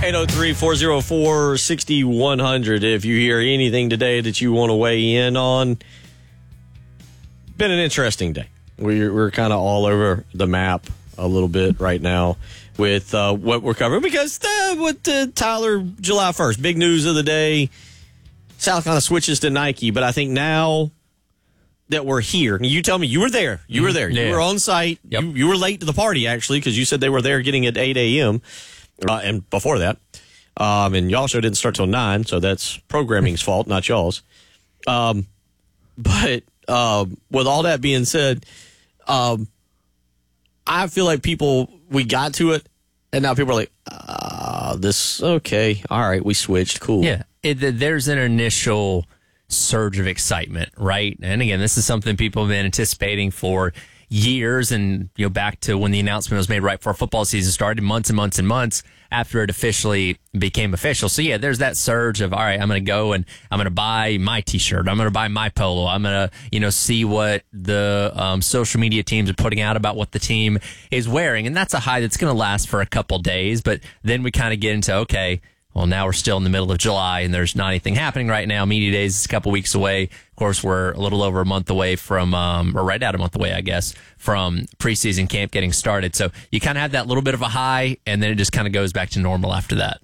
803-404-6100. If you hear anything today that you want to weigh in on, been an interesting day. We're kind of all over the map a little bit right now with what we're covering because Tyler, July 1st, big news of the day. South kind of switches to Nike, but I think now that we're here, you tell me you were there. You were there. Yeah. You were on site. Yep. You were late to the party, actually, because you said they were there getting at 8 a.m. And before that. And y'all show didn't start till 9, so that's programming's fault, not y'all's. But with all that being said, I feel like we got to it, and now people are like, okay, all right, we switched, cool. Yeah, there's an initial surge of excitement, right? And again, this is something people have been anticipating for years, and back to when the announcement was made right before football season started, months and months and months after it officially became official. So yeah, there's that surge of, all right, I'm going to go and I'm going to buy my t-shirt, I'm going to buy my polo, I'm going to see what the social media teams are putting out about what the team is wearing, and that's a high that's going to last for a couple days. But then we kind of get into, okay, well, now we're still in the middle of July and there's not anything happening right now. Media Days is a couple weeks away. Of course, we're a little over a month away from, or right at a month away, I guess, from preseason camp getting started. So you kind of have that little bit of a high, and then it just kind of goes back to normal after that.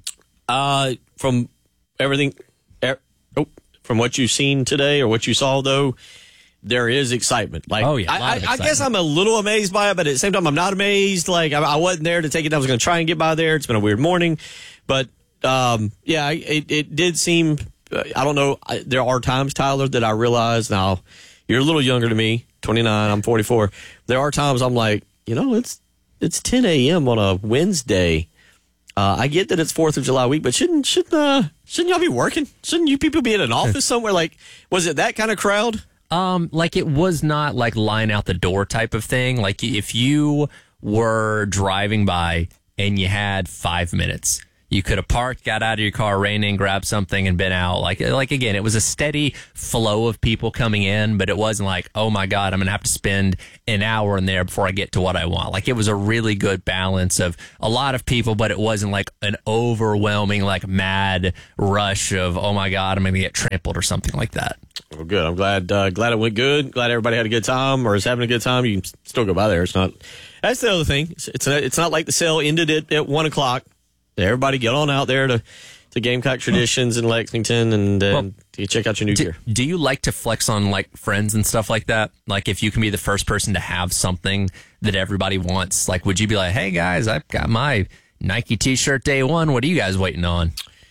From everything, from what you've seen today or what you saw, though, there is excitement. Like, oh, yeah, I guess I'm a little amazed by it, but at the same time, I'm not amazed. Like, I wasn't there to take it. I was going to try and get by there. It's been a weird morning. But, yeah, it did seem, I don't know. There are times, Tyler, that I realize now, you're a little younger than me, 29, I'm 44. There are times I'm like, it's 10 a.m. on a Wednesday. I get that it's 4th of July week, but shouldn't y'all be working? Shouldn't you people be in an office somewhere? Like, was it that kind of crowd? Like it was not like line out the door type of thing. Like if you were driving by and you had 5 minutes, you could have parked, got out of your car, ran in, grabbed something, and been out. Like again, it was a steady flow of people coming in, but it wasn't like, oh my God, I'm going to have to spend an hour in there before I get to what I want. Like it was a really good balance of a lot of people, but it wasn't like an overwhelming, like mad rush of, oh my God, I'm going to get trampled or something like that. Well, good. I'm glad it went good. Glad everybody had a good time or is having a good time. You can still go by there. It's not. That's the other thing. It's not like the sale ended at 1 o'clock. Everybody get on out there to Gamecock Traditions in Lexington and you check out your new gear. Do you like to flex on like friends and stuff like that? Like if you can be the first person to have something that everybody wants, like would you be like, hey guys, I've got my Nike t-shirt day one. What are you guys waiting on?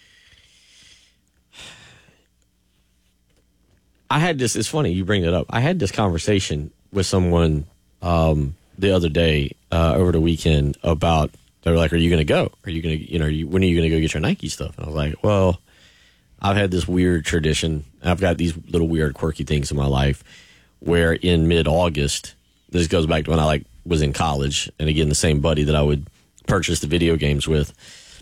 I had this, it's funny you bring it up. I had this conversation with someone the other day over the weekend about, they were like, are you going to go? Are you going to, when are you going to go get your Nike stuff? And I was like, well, I've had this weird tradition. I've got these little weird quirky things in my life where in mid-August, this goes back to when I was in college. And again, the same buddy that I would purchase the video games with,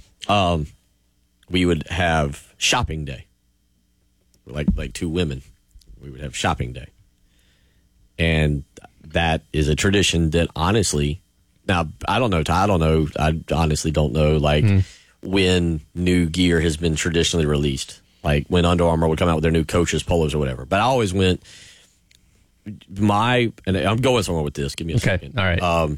we would have shopping day. Like two women. We would have shopping day. And that is a tradition that honestly, now, I don't know, Ty. I don't know. I honestly don't know, when new gear has been traditionally released. Like, when Under Armour would come out with their new Coaches polos or whatever. But I always went, and I'm going somewhere with this. Give me a second. All right.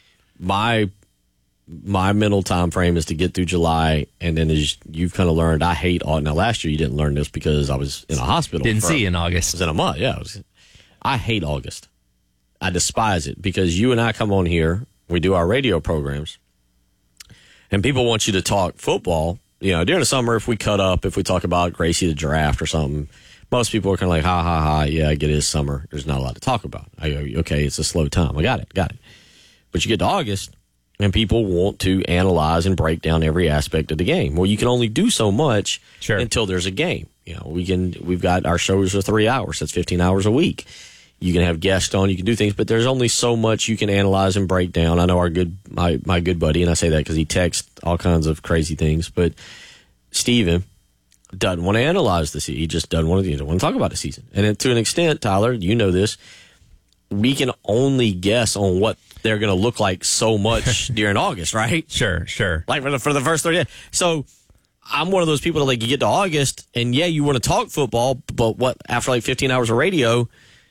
My mental time frame is to get through July, and then as you've kind of learned, I hate August. Now, last year you didn't learn this because I was in a hospital. Didn't see you in August. I was in a month, yeah. I hate August. I despise it because you and I come on here, we do our radio programs, and people want you to talk football. During the summer, if we cut up, if we talk about Gracie the Giraffe or something, most people are kind of like, ha, ha, ha, yeah, I get it, it's summer. There's not a lot to talk about. I go, okay, it's a slow time. I got it. But you get to August, and people want to analyze and break down every aspect of the game. Well, you can only do so much until there's a game. We've got our shows are 3 hours. That's 15 hours a week. You can have guests on, you can do things, but there's only so much you can analyze and break down. I know my good buddy, and I say that because he texts all kinds of crazy things, but Steven doesn't want to analyze the season. He just doesn't want to talk about the season. And to an extent, Tyler, you know this, we can only guess on what they're going to look like so much during August, right? Sure. Like for the first 30 days. So I'm one of those people that, like, you get to August and you want to talk football, but after like 15 hours of radio,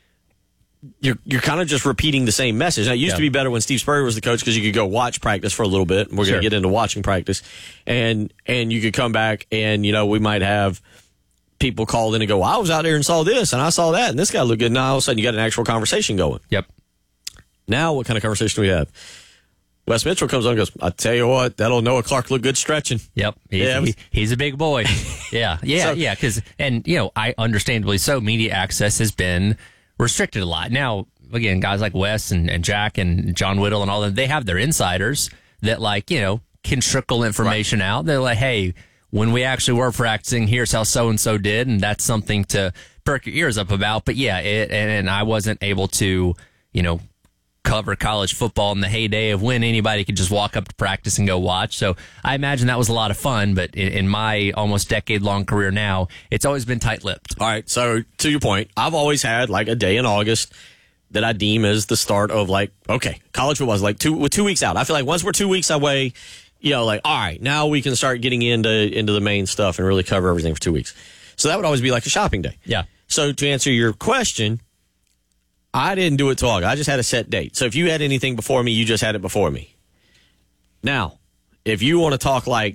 you're kind of just repeating the same message. Now, it used to be better when Steve Spurrier was the coach because you could go watch practice for a little bit. We're going to get into watching practice, and you could come back and, we might have people call in and go, well, I was out there and saw this and I saw that and this guy looked good. Now all of a sudden you got an actual conversation going. Yep. Now what kind of conversation do we have? Wes Mitchell comes on and goes, I tell you what, that'll Noah Clark look good stretching. Yep. He's a big boy. Yeah. Because, I understandably so, media access has been restricted a lot. Now, again, guys like Wes and Jack and John Whittle and all them, they have their insiders that, can trickle information out. They're like, hey, when we actually were practicing, here's how so-and-so did, and that's something to perk your ears up about. But, and I wasn't able to, cover college football in the heyday of when anybody could just walk up to practice and go watch. So I imagine that was a lot of fun, but in my almost decade-long career now, it's always been tight-lipped. All right, so to your point, I've always had a day in August that I deem as the start of college football is 2 weeks out. I feel like once we're 2 weeks away, all right, now we can start getting into the main stuff and really cover everything for 2 weeks. So that would always be like a shopping day. Yeah. So to answer your question, I didn't do it till August. I just had a set date. So if you had anything before me, you just had it before me. Now, if you want to talk like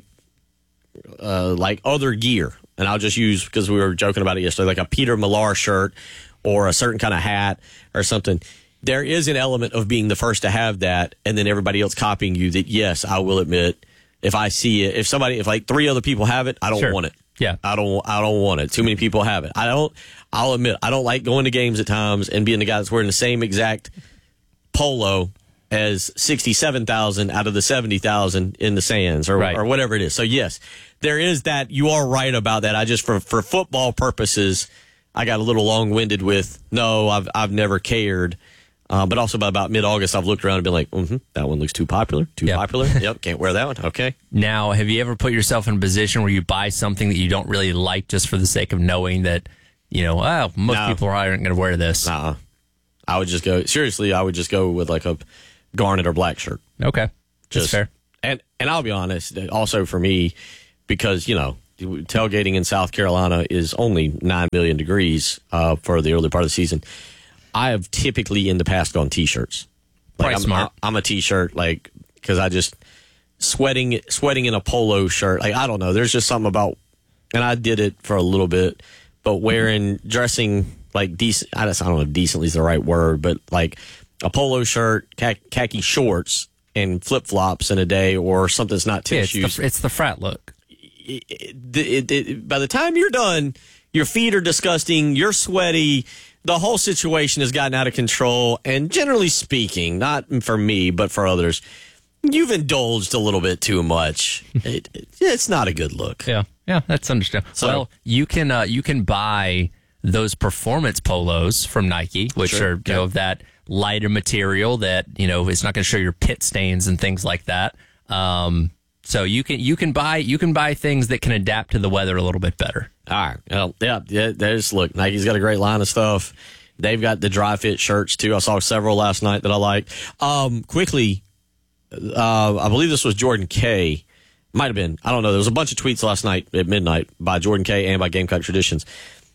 other gear, and I'll just use, because we were joking about it yesterday, like a Peter Millar shirt or a certain kind of hat or something, there is an element of being the first to have that and then everybody else copying you that, yes, I will admit, if I see it, if like 3 other people have it, I don't want it. Yeah. I don't want it. Too many people have it. I'll admit, I don't like going to games at times and being the guy that's wearing the same exact polo as 67,000 out of the 70,000 in the stands or whatever it is. So yes, there is that. You are right about that. I just, for football purposes, I got a little long-winded with, no, I've never cared. But also by about mid-August, I've looked around and been like, that one looks too popular. Popular. Yep, can't wear that one. Okay. Now, have you ever put yourself in a position where you buy something that you don't really like just for the sake of knowing that, most people aren't going to wear this? I would just go with like a garnet or black shirt. Okay. That's fair. And I'll be honest, also for me, because, tailgating in South Carolina is only 9 million degrees for the early part of the season. I have typically in the past gone T-shirts. I'm a T-shirt, because I just sweating in a polo shirt. I don't know. There's just something about, and I did it for a little bit, but dressing decent. I don't know if decently is the right word, but like a polo shirt, khaki shorts, and flip flops in a day, or something that's not tennis shoes. It's the frat look. By the time you're done, your feet are disgusting. You're sweaty. The whole situation has gotten out of control, and generally speaking, not for me, but for others, you've indulged a little bit too much. It's not a good look. Yeah, that's understandable. So, well, you can buy those performance polos from Nike, which are of that lighter material that it's not going to show your pit stains and things like that. So you can buy things that can adapt to the weather a little bit better. All right. Well, look, Nike's got a great line of stuff. They've got the dry fit shirts too. I saw several last night that I liked. Quickly, I believe this was Jordan K. Might have been. I don't know. There was a bunch of tweets last night at midnight by Jordan K. and by Gamecock Traditions,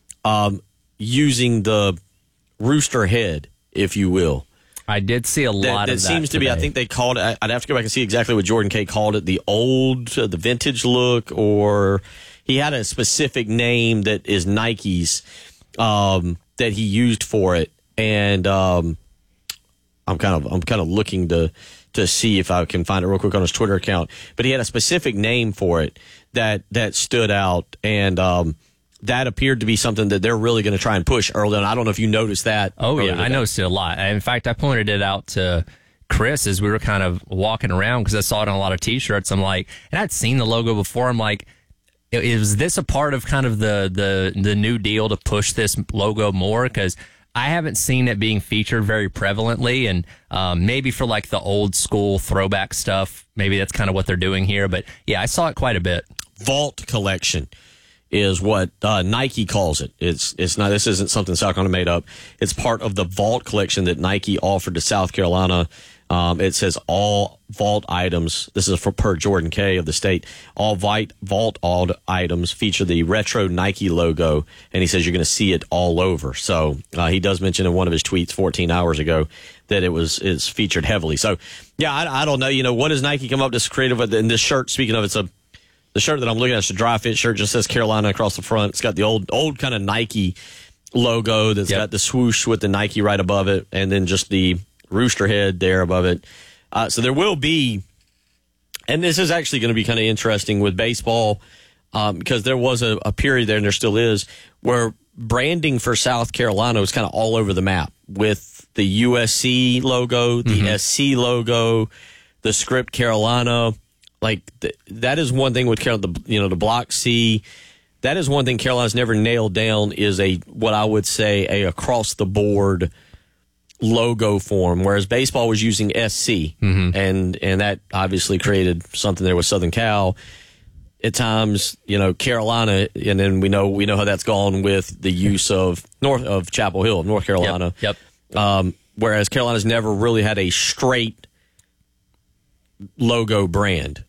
using the rooster head, if you will. I did see a lot of that. That seems to be, I think they called it, I'd have to go back and see exactly what Jordan K. called it, the vintage look, or he had a specific name that is Nike's that he used for it. And I'm kind of looking to see if I can find it real quick on his Twitter account. But he had a specific name for it that stood out, and that appeared to be something that they're really going to try and push early on. I don't know if you noticed that. Oh, yeah, I noticed it a lot. In fact, I pointed it out to Chris as we were kind of walking around because I saw it on a lot of T-shirts. I'm like, and I'd seen the logo before. I'm like, is this a part of kind of the new deal to push this logo more? Because I haven't seen it being featured very prevalently, and maybe for like the old school throwback stuff, maybe that's kind of what they're doing here. But yeah, I saw it quite a bit. Vault Collection is what Nike calls it. It's not. This isn't something South Carolina made up. It's part of the Vault collection that Nike offered to South Carolina. It says all Vault items. This is per Jordan K of the state. All Vault items feature the retro Nike logo, and he says you're going to see it all over. So he does mention in one of his tweets 14 hours ago that it's featured heavily. So yeah, I don't know. You know, what does Nike come up with this creative in this shirt? Speaking of, the shirt that I'm looking at is a dry fit shirt. Just says Carolina across the front. It's got the old kind of Nike logo that's got the swoosh with the Nike right above it, and then just the rooster head there above it. So there will be, and this is actually going to be kind of interesting with baseball, because there was a period there, and there still is, where branding for South Carolina was kind of all over the map with the USC logo, the SC logo, the script Carolina. Like that is one thing with Carolina, the Block C. That is one thing Carolina's never nailed down, is what I would say a across the board logo form, whereas baseball was using SC, and that obviously created something there with Southern Cal. At times, Carolina, and then we know how that's gone with the use of Chapel Hill, North Carolina. Yep. Whereas Carolina's never really had a straight logo brand.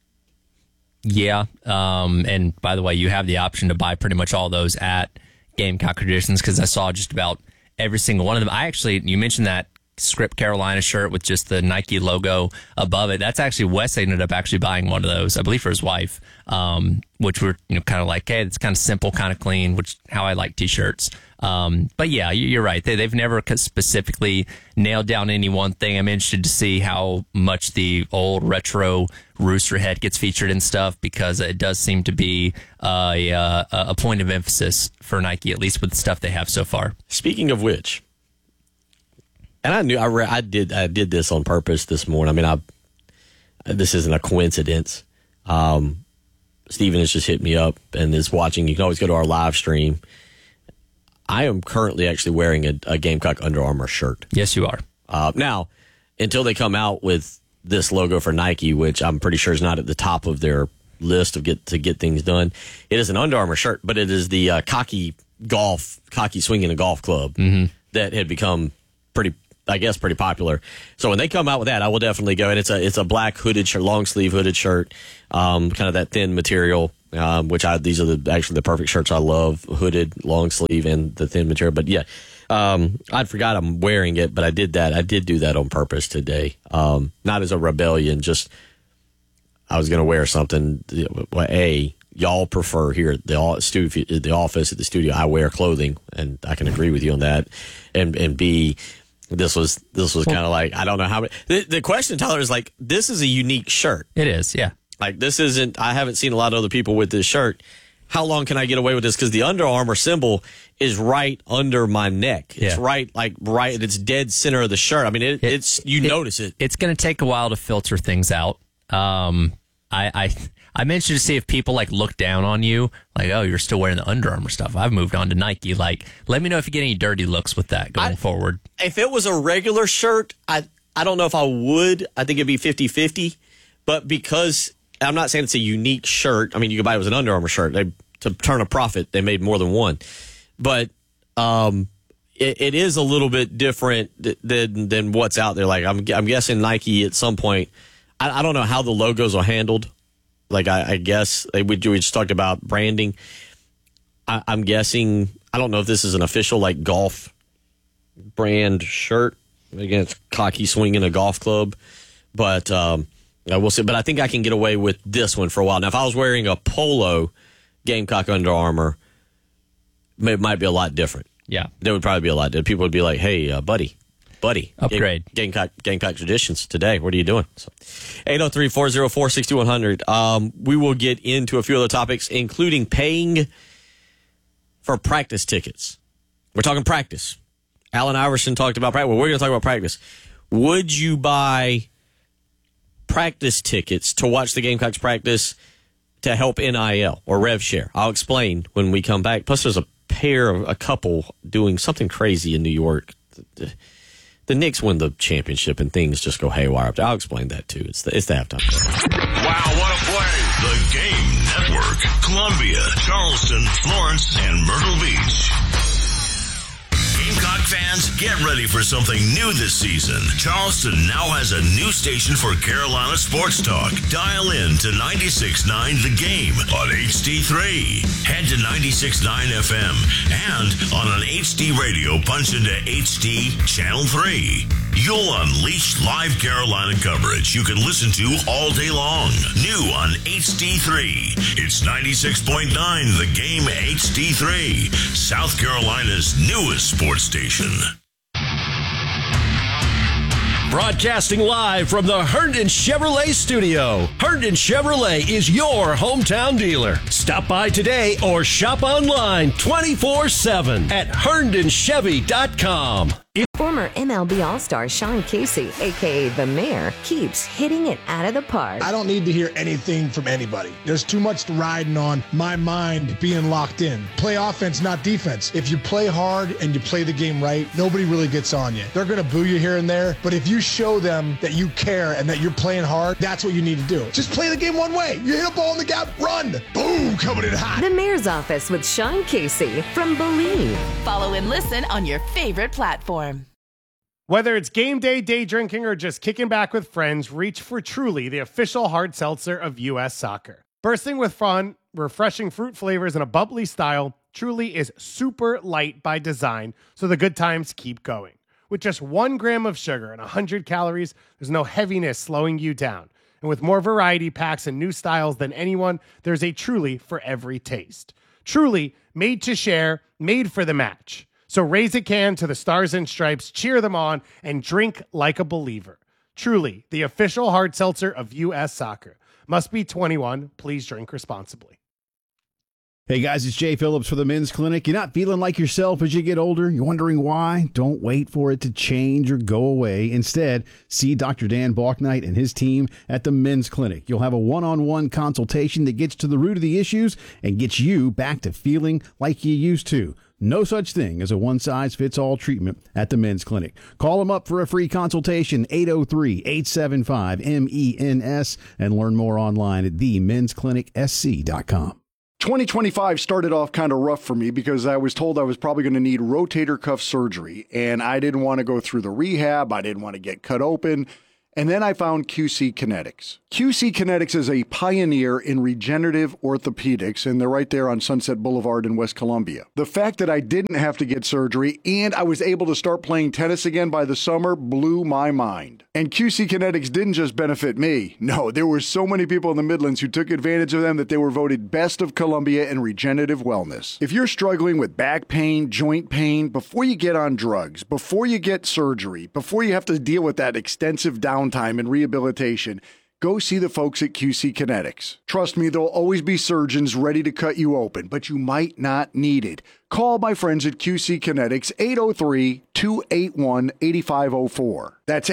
Yeah. And by the way, you have the option to buy pretty much all those at Gamecock Traditions, because I saw just about every single one of them. You mentioned that script Carolina shirt with just the Nike logo above it. That's actually, Wes ended up actually buying one of those, I believe for his wife, which were, kind of like, hey, it's kind of simple, kind of clean, which how I like t-shirts. But yeah, you're right. They've never specifically nailed down any one thing. I'm interested to see how much the old retro rooster head gets featured and stuff, because it does seem to be a point of emphasis for Nike, at least with the stuff they have so far. Speaking of which, and I did this on purpose this morning. I mean, this isn't a coincidence. Steven has just hit me up and is watching. You can always go to our live stream. I am currently actually wearing a Gamecock Under Armour shirt. Yes, you are. Now, until they come out with this logo for Nike, which I'm pretty sure is not at the top of their list of get things done, it is an Under Armour shirt, but it is the Cocky Swinging a Golf Club that had become pretty popular. So when they come out with that, I will definitely go. And it's a black hooded shirt, long sleeve hooded shirt, kind of that thin material, which these are actually the perfect shirts I love: hooded, long sleeve, and the thin material. But yeah, I forgot I'm wearing it, but I did that. I did do that on purpose today, not as a rebellion. Just I was going to wear something. Y'all prefer here at the office at the studio, I wear clothing, and I can agree with you on that. And B, This was kind of like, I don't know how. The question, Tyler, is like, this is a unique shirt. It is, yeah. Like, this isn't. I haven't seen a lot of other people with this shirt. How long can I get away with this? Because the Under Armour symbol is right under my neck. It's right. It's dead center of the shirt. I mean, notice it. It's going to take a while to filter things out. I mentioned to see if people look down on you, like, oh, you're still wearing the Under Armour stuff. I've moved on to Nike. Like, let me know if you get any dirty looks with that going forward. If it was a regular shirt, I don't know if I would. I think it'd be 50-50. But because I'm not saying it's a unique shirt. I mean, you could buy it as an Under Armour shirt. To turn a profit, they made more than one. But it is a little bit different than what's out there. Like, I'm guessing Nike at some point, I don't know how the logos are handled. Like, I guess we just talked about branding. I'm guessing, I don't know if this is an official golf brand shirt. Again, it's Cocky Swinging a Golf Club, but we'll see. But I think I can get away with this one for a while. Now, if I was wearing a polo Gamecock Under Armour, it might be a lot different. Yeah, there would probably be a lot different. People would be like, "Hey, buddy, upgrade Gamecock Traditions today. What are you doing?" So, 803-404-6100. We will get into a few other topics, including paying for practice tickets. We're talking practice. Allen Iverson talked about practice. Well, we're going to talk about practice. Would you buy practice tickets to watch the Gamecocks practice to help NIL or rev share? I'll explain when we come back. Plus, there's a couple doing something crazy in New York. The Knicks win the championship and things just go haywire up there. I'll explain that too. It's the halftime. Wow, what a play! The Game Network, Columbia. Charleston, Florence, and Myrtle Beach. Gamecock fans, get ready for something new this season. Charleston now has a new station for Carolina sports talk. Dial in to 96.9 The Game on HD3. Head to 96.9 FM and on an HD radio, punch into HD Channel 3. You'll unleash live Carolina coverage you can listen to all day long. New on HD3. It's 96.9 The Game HD3, South Carolina's newest sports station. Broadcasting live from the Herndon Chevrolet studio. Herndon Chevrolet is your hometown dealer. Stop by today or shop online 24/7 at HerndonChevy.com. Former MLB All-Star Sean Casey, a.k.a. The Mayor, keeps hitting it out of the park. I don't need to hear anything from anybody. There's too much riding on my mind being locked in. Play offense, not defense. If you play hard and you play the game right, nobody really gets on you. They're going to boo you here and there, but if you show them that you care and that you're playing hard, that's what you need to do. Just play the game one way. You hit a ball in the gap, run. Boom, coming in hot. The Mayor's Office with Sean Casey from Believe. Follow and listen on your favorite platform. Whether it's game day, day drinking, or just kicking back with friends, reach for Truly, the official hard seltzer of U.S. Soccer. Bursting with fun, refreshing fruit flavors, and a bubbly style, Truly is super light by design, so the good times keep going. With just 1 gram of sugar and 100 calories, there's no heaviness slowing you down. And with more variety packs and new styles than anyone, there's a Truly for every taste. Truly, made to share, made for the match. So raise a can to the Stars and Stripes, cheer them on, and drink like a believer. Truly, the official hard seltzer of U.S. Soccer. Must be 21. Please drink responsibly. Hey guys, it's Jay Phillips for the Men's Clinic. You're not feeling like yourself as you get older? You're wondering why? Don't wait for it to change or go away. Instead, see Dr. Dan Balknight and his team at the Men's Clinic. You'll have a one-on-one consultation that gets to the root of the issues and gets you back to feeling like you used to. No such thing as a one-size-fits-all treatment at the Men's Clinic. Call them up for a free consultation, 803-875-MENS, and learn more online at themensclinicsc.com. 2025 started off kind of rough for me because I was told I was probably going to need rotator cuff surgery, and I didn't want to go through the rehab. I didn't want to get cut open. And then I found QC Kinetics. QC Kinetics is a pioneer in regenerative orthopedics, and they're right there on Sunset Boulevard in West Columbia. The fact that I didn't have to get surgery and I was able to start playing tennis again by the summer blew my mind. And QC Kinetics didn't just benefit me. No, there were so many people in the Midlands who took advantage of them that they were voted Best of Columbia in regenerative wellness. If you're struggling with back pain, joint pain, before you get on drugs, before you get surgery, before you have to deal with that extensive downtime and rehabilitation, go see the folks at QC Kinetics. Trust me, there'll always be surgeons ready to cut you open, but you might not need it. Call my friends at QC Kinetics, 803-281-8504. That's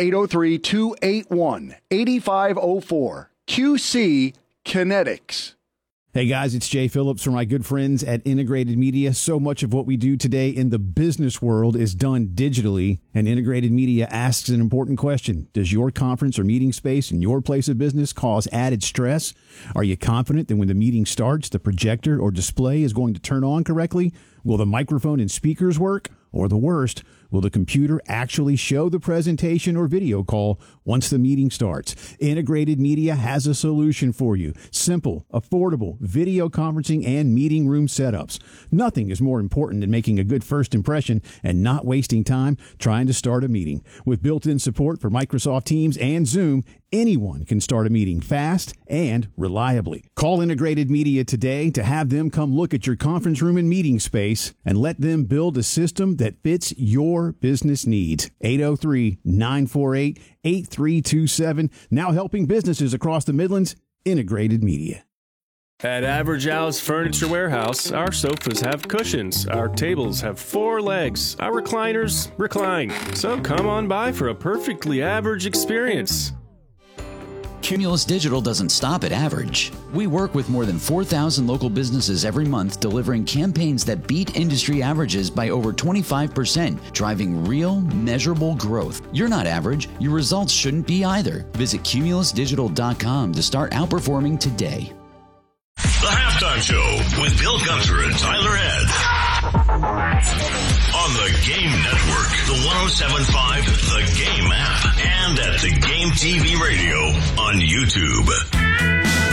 803-281-8504. QC Kinetics. Hey guys, it's Jay Phillips from my good friends at Integrated Media. So much of what we do today in the business world is done digitally, and Integrated Media asks an important question. Does your conference or meeting space in your place of business cause added stress? Are you confident that when the meeting starts, the projector or display is going to turn on correctly? Will the microphone and speakers work? Or the worst, will the computer actually show the presentation or video call once the meeting starts? Integrated Media has a solution for you. Simple, affordable video conferencing and meeting room setups. Nothing is more important than making a good first impression and not wasting time trying to start a meeting. With built-in support for Microsoft Teams and Zoom, anyone can start a meeting fast and reliably. Call Integrated Media today to have them come look at your conference room and meeting space and let them build a system that fits your business needs. 803-948-8327. Now helping businesses across the Midlands. Integrated Media. At Average Al's Furniture Warehouse, our sofas have cushions, our tables have 4 legs, our recliners recline. So come on by for a perfectly average experience. Cumulus Digital doesn't stop at average. We work with more than 4,000 local businesses every month, delivering campaigns that beat industry averages by over 25%, driving real, measurable growth. You're not average. Your results shouldn't be either. Visit cumulusdigital.com to start outperforming today. The halftime Halftime Show with Bill Gunter and Tyler Head. On the Game Network, the 107.5 The Game app, and at The Game TV Radio on YouTube.